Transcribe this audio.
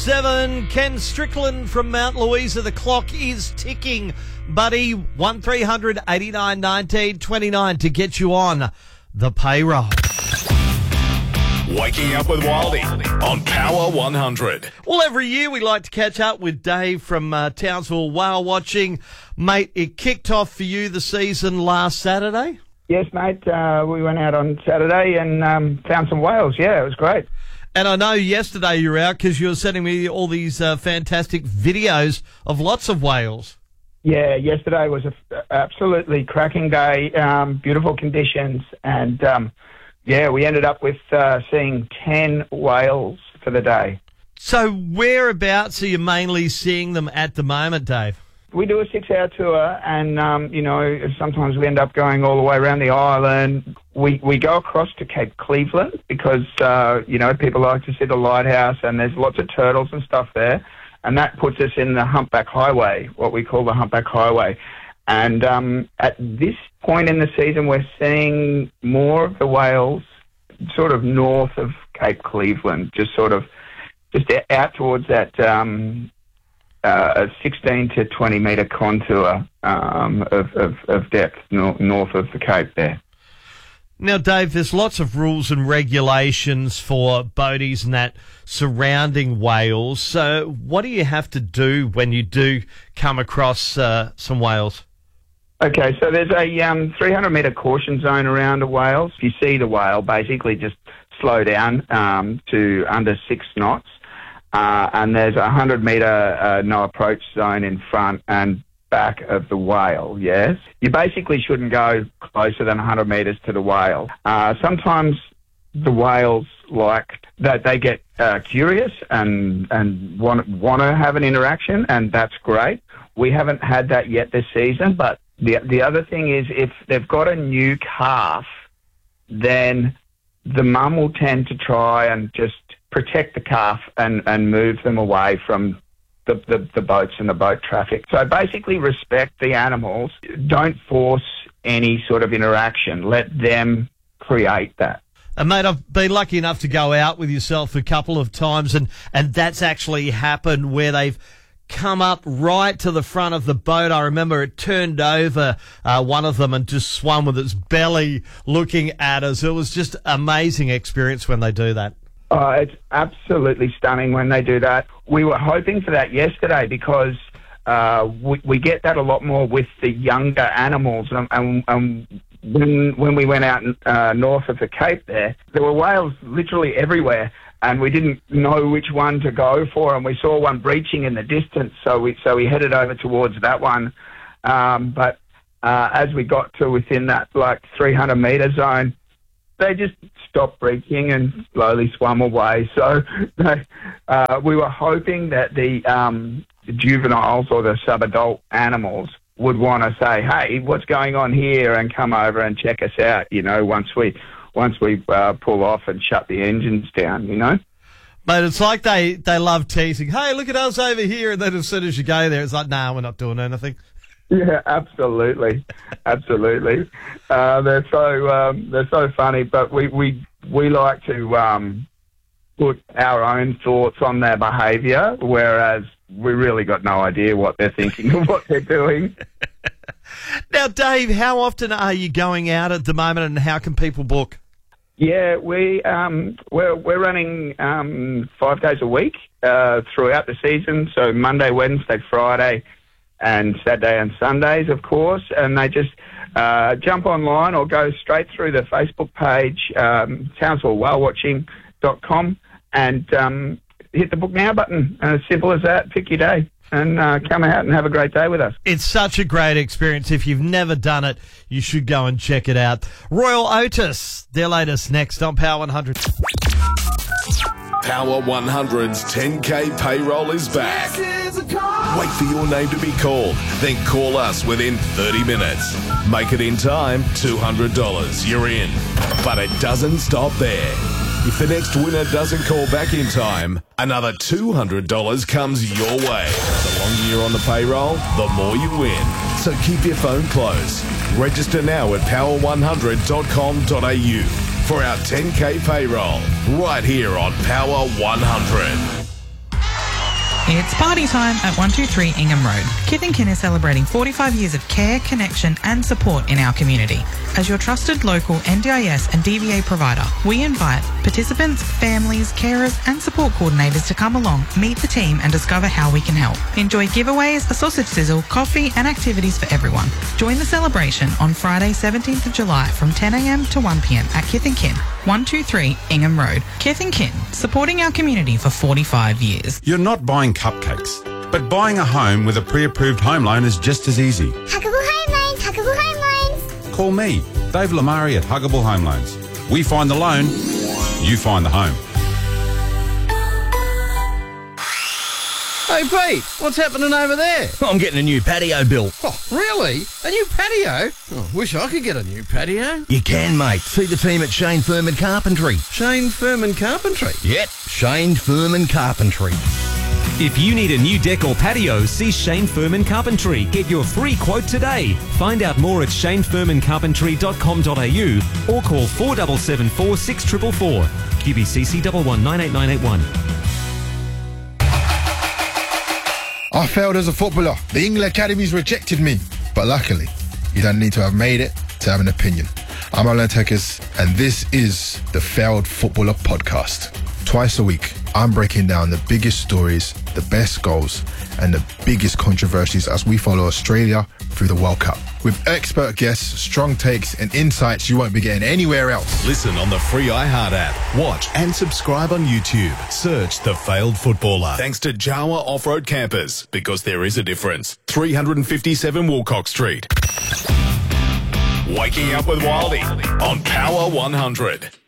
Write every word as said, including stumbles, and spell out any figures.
Seven, Ken Strickland from Mount Louisa. The clock is ticking, buddy. one three hundred eighty-nine nineteen twenty-nine to get you on the payroll. Waking up with Wildy on Power one hundred. Well, every year we like to catch up with Dave from uh, Townsville Whale Watching. Mate, it kicked off for you the season last Saturday? Yes, mate. Uh, we went out on Saturday and um, found some whales. Yeah, it was great. And I know yesterday you were out because you were sending me all these uh, fantastic videos of lots of whales. Yeah, yesterday was an f- absolutely cracking day, um, beautiful conditions, and um, yeah, we ended up with uh, seeing ten whales for the day. So whereabouts are you mainly seeing them at the moment, Dave? We do a six-hour tour, and um, you know, sometimes we end up going all the way around the island. We we go across to Cape Cleveland because uh, you know, people like to see the lighthouse, and there's lots of turtles and stuff there, and that puts us in the Humpback Highway, what we call the Humpback Highway. And um, at this point in the season, we're seeing more of the whales sort of north of Cape Cleveland, just sort of just out towards that. Um, Uh, a sixteen to twenty metre contour um, of, of, of depth nor- north of the Cape there. Now, Dave, there's lots of rules and regulations for boaties and that surrounding whales. So what do you have to do when you do come across uh, some whales? Okay, so there's a um, three hundred metre caution zone around a whale. If you see the whale, basically just slow down um, to under six knots. Uh, and there's a one hundred metre uh, no approach zone in front and back of the whale, yes? You basically shouldn't go closer than one hundred metres to the whale. Uh, sometimes the whales like that they get uh, curious and and want want to have an interaction, and that's great. We haven't had that yet this season, but the the other thing is if they've got a new calf, then the mum will tend to try and just protect the calf and, and move them away from the, the, the boats and the boat traffic. So basically respect the animals. Don't force any sort of interaction. Let them create that. And mate, I've been lucky enough to go out with yourself a couple of times, and, and that's actually happened where they've come up right to the front of the boat. I remember it turned over, uh, one of them, and just swum with its belly looking at us. It was just an amazing experience when they do that. Oh, it's absolutely stunning when they do that. We were hoping for that yesterday because uh, we, we get that a lot more with the younger animals. And, and, and when, when we went out uh, north of the Cape there, there were whales literally everywhere, and we didn't know which one to go for. And we saw one breaching in the distance, so we so we headed over towards that one. Um, but uh, as we got to within that like three hundred metre zone, they just stopped breaching and slowly swam away. So uh, we were hoping that the, um, the juveniles or the subadult animals would want to say, hey, what's going on here, and come over and check us out, you know, once we once we uh, pull off and shut the engines down, you know. But it's like they, they love teasing, hey, look at us over here, and then as soon as you go there, it's like, nah, we're not doing anything. Yeah, absolutely, absolutely. Uh, they're so um, they're so funny, but we we we like to um, put our own thoughts on their behaviour, whereas we really got no idea what they're thinking or what they're doing. Now, Dave, how often are you going out at the moment, and how can people book? Yeah, we um, we're we're running um, five days a week uh, throughout the season. So Monday, Wednesday, Friday, and Saturday and Sundays, of course, and they just uh, jump online or go straight through the Facebook page, um, townsville whale watching dot com, and um, hit the book now button. And as simple as that, pick your day and uh, come out and have a great day with us. It's such a great experience. If you've never done it, you should go and check it out. Royal Otis, their latest next on Power one hundred. Power one hundred's ten K payroll is back. Wait for your name to be called, then call us within thirty minutes. Make it in time, two hundred dollars, you're in. But it doesn't stop there. If the next winner doesn't call back in time, another two hundred dollars comes your way. The longer you're on the payroll, the more you win. So keep your phone close. Register now at power one hundred dot com dot a u for our ten K payroll, right here on Power one hundred. It's party time at one two three Ingham Road. Kith and Kin is celebrating forty-five years of care, connection and support in our community. As your trusted local N D I S and D V A provider, we invite participants, families, carers and support coordinators to come along, meet the team and discover how we can help. Enjoy giveaways, a sausage sizzle, coffee and activities for everyone. Join the celebration on Friday seventeenth of July from ten a m to one p m at Kith and Kin, one two three Ingham Road. Kith and Kin, supporting our community for forty-five years. You're not buying cupcakes, but buying a home with a pre-approved home loan is just as easy. Huggable Home Loans, Huggable Home Loans. Call me, Dave Lamari at Huggable Home Loans. We find the loan, you find the home. Hey Pete, what's happening over there? I'm getting a new patio built. Oh, really? A new patio? Oh, wish I could get a new patio. You can, mate. See the team at Shane Furman Carpentry. Shane Furman Carpentry? Yep, Shane Furman Carpentry. If you need a new deck or patio, see Shane Furman Carpentry. Get your free quote today. Find out more at shane furman carpentry dot com dot a u or call four seven seven four, six four four four. Q B C C one one nine eight nine eight one. I failed as a footballer. The England Academies rejected me. But luckily, you don't need to have made it to have an opinion. I'm Alan Tekes, and this is the Failed Footballer Podcast. Twice a week, I'm breaking down the biggest stories, the best goals, and the biggest controversies as we follow Australia through the World Cup. With expert guests, strong takes, and insights you won't be getting anywhere else. Listen on the free iHeart app. Watch and subscribe on YouTube. Search The Failed Footballer. Thanks to Jawa Off-Road Campers, because there is a difference. three fifty-seven Wilcox Street. Waking up with Wildy on Power one hundred.